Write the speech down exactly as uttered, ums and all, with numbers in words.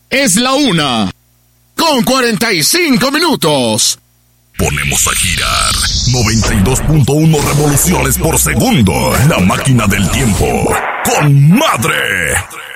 Es la una, con cuarenta y cinco minutos. Ponemos a girar noventa y dos punto uno revoluciones por segundo. La máquina del tiempo. ¡Con madre!